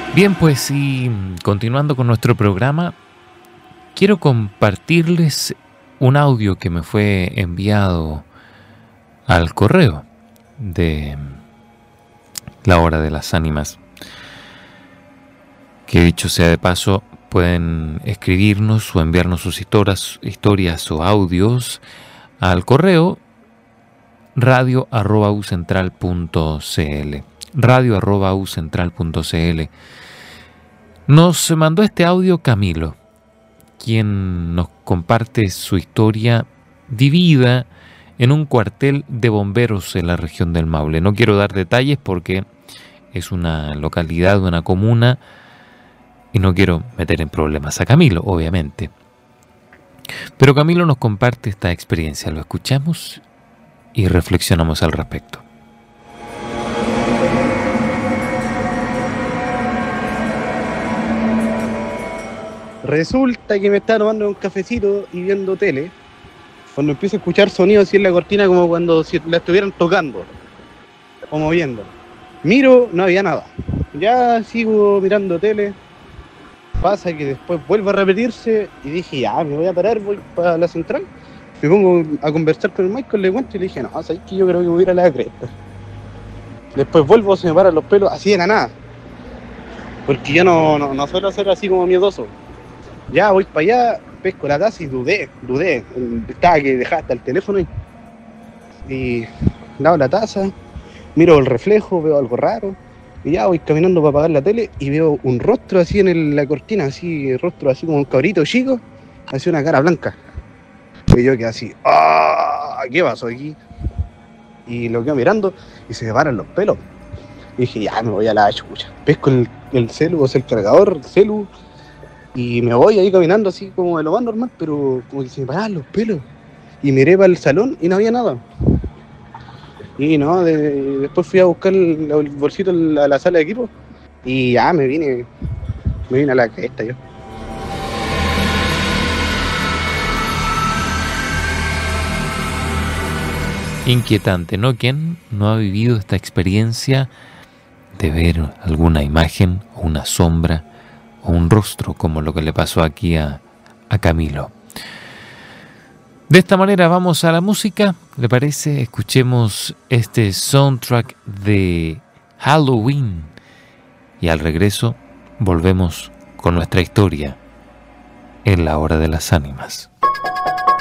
Bien, pues y continuando con nuestro programa, quiero compartirles un audio que me fue enviado al correo de La Hora de las Ánimas. Que dicho sea de paso, pueden escribirnos o enviarnos sus historias o audios al correo radio@ucentral.cl radio@ucentral.cl. Nos mandó este audio Camilo, quien nos comparte su historia vivida en un cuartel de bomberos en la región del Maule. No quiero dar detalles porque es una localidad, una comuna, y no quiero meter en problemas a Camilo, obviamente. Pero Camilo nos comparte esta experiencia, lo escuchamos y reflexionamos al respecto. Resulta que me estaba tomando un cafecito y viendo tele, cuando empiezo a escuchar sonidos así en la cortina como cuando si la estuvieran tocando o moviendo. Miro, no había nada. Ya sigo mirando tele, pasa que después vuelve a repetirse y dije, ya, me voy a parar, voy para la central. Me pongo a conversar con el Michael, le cuento y le dije, no, sabes que yo creo que voy a ir a la cresta. Después vuelvo, se me paran los pelos así de la nada, porque yo no suelo ser así como miedoso. Ya voy para allá, pesco la taza y dudé. Estaba que dejaba hasta el teléfono y lavo la taza, miro el reflejo, veo algo raro. Y ya voy caminando para apagar la tele y veo un rostro así en la cortina, así, rostro así como un cabrito chico, así una cara blanca. Y yo quedé así, ¡ah! ¿Qué pasó aquí? Y lo quedo mirando y se me paran los pelos. Y dije, ya me voy a la chucha. Pesco el celu, o sea, el cargador, el celu. Y me voy ahí caminando así como de lo más normal, pero como que se me paraban los pelos. Y miré para el salón y no había nada. Y no, después fui a buscar el bolsito a la sala de equipo y ya me vine a la cresta yo. Inquietante, ¿no? ¿Quién no ha vivido esta experiencia de ver alguna imagen o una sombra o un rostro como lo que le pasó aquí a Camilo? De esta manera vamos a la música, ¿le parece? Escuchemos este soundtrack de Halloween y al regreso volvemos con nuestra historia en La Hora de las Ánimas.